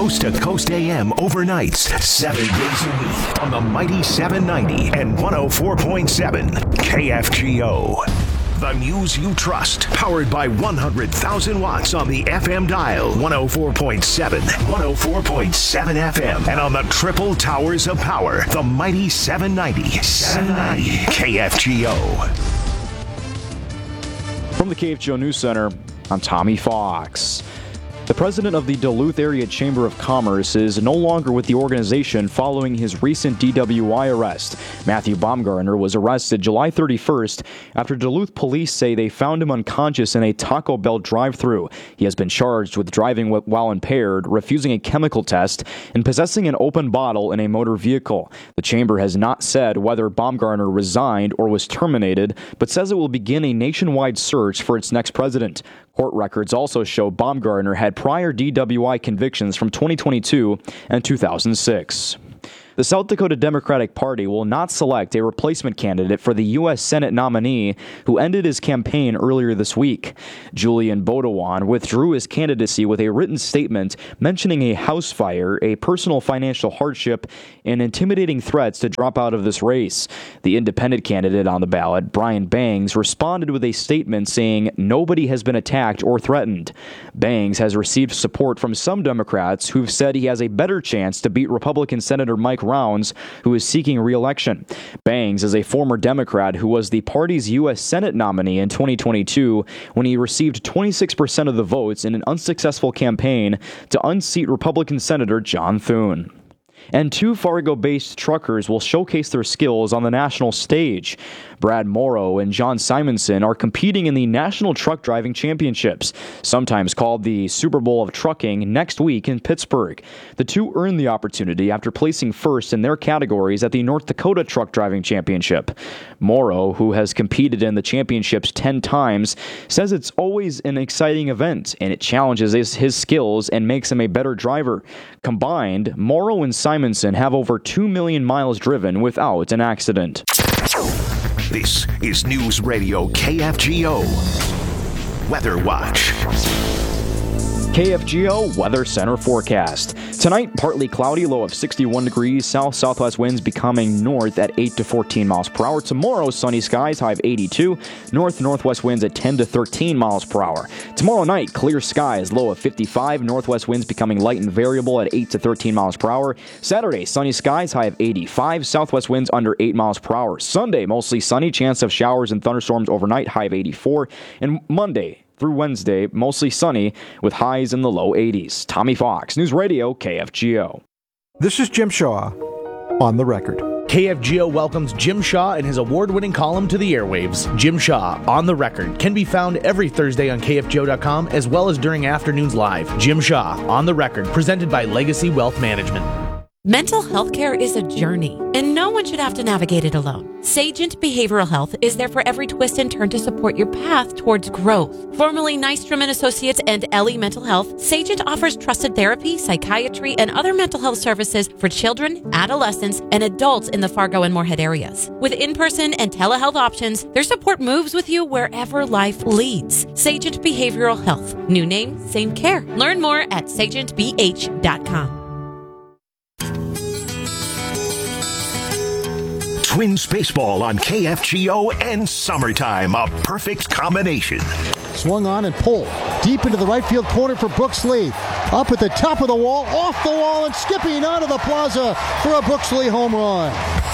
Coast to Coast AM overnights, 7 days a week on the mighty 790 and 104.7 KFGO. The news you trust, powered by 100,000 watts on the FM dial, 104.7, 104.7 FM, and on the triple towers of power, the mighty 790 KFGO. From the KFGO News Center, I'm Tommy Fox. The president of the Duluth Area Chamber of Commerce is no longer with the organization following his recent DWI arrest. Matthew Baumgartner was arrested July 31st after Duluth police say they found him unconscious in a Taco Bell drive-thru. He has been charged with driving while impaired, refusing a chemical test, and possessing an open bottle in a motor vehicle. The chamber has not said whether Baumgartner resigned or was terminated, but says it will begin a nationwide search for its next president. Court records also show Baumgartner had prior DWI convictions from 2022 and 2006. The South Dakota Democratic Party will not select a replacement candidate for the U.S. Senate nominee who ended his campaign earlier this week. Julian Bodowan withdrew his candidacy with a written statement mentioning a house fire, a personal financial hardship, and intimidating threats to drop out of this race. The independent candidate on the ballot, Brian Bangs, responded with a statement saying nobody has been attacked or threatened. Bangs has received support from some Democrats who've said he has a better chance to beat Republican Senator Mike Rounds, who is seeking re-election. Bangs is a former Democrat who was the party's U.S. Senate nominee in 2022 when he received 26% of the votes in an unsuccessful campaign to unseat Republican Senator John Thune. And two Fargo-based truckers will showcase their skills on the national stage. Brad Morrow and John Simonson are competing in the National Truck Driving Championships, sometimes called the Super Bowl of Trucking, next week in Pittsburgh. The two earned the opportunity after placing first in their categories at the North Dakota Truck Driving Championship. Morrow, who has competed in the championships 10 times, says it's always an exciting event, and it challenges his skills and makes him a better driver. Combined, Morrow and Simonson have over 2 million miles driven without an accident. This is News Radio KFGO Weather Watch. KFGO Weather Center forecast. Tonight, partly cloudy, low of 61 degrees. South-southwest winds becoming north at 8 to 14 miles per hour. Tomorrow, sunny skies, high of 82. North-northwest winds at 10 to 13 miles per hour. Tomorrow night, clear skies, low of 55. Northwest winds becoming light and variable at 8 to 13 miles per hour. Saturday, sunny skies, high of 85. Southwest winds under 8 miles per hour. Sunday, mostly sunny, chance of showers and thunderstorms overnight, high of 84. And Monday through Wednesday, mostly sunny with highs in the low 80s. Tommy Fox, News Radio, KFGO. This is Jim Shaw on the record. KFGO welcomes Jim Shaw and his award-winning column to the airwaves. Jim Shaw, On the Record, can be found every Thursday on KFGO.com as well as during afternoons live. Jim Shaw, On the Record, presented by Legacy Wealth Management. Mental health care is a journey, and no one should have to navigate it alone. Sagent Behavioral Health is there for every twist and turn to support your path towards growth. Formerly Nystrom & Associates and Ellie Mental Health, Sagent offers trusted therapy, psychiatry, and other mental health services for children, adolescents, and adults in the Fargo and Moorhead areas. With in-person and telehealth options, their support moves with you wherever life leads. Sagent Behavioral Health. New name, same care. Learn more at sagentbh.com. Twins baseball on KFGO and summertime, a perfect combination. Swung on and pulled deep into the right field corner for Brooks Lee. Up at the top of the wall, off the wall, and skipping onto the plaza for a Brooks Lee home run.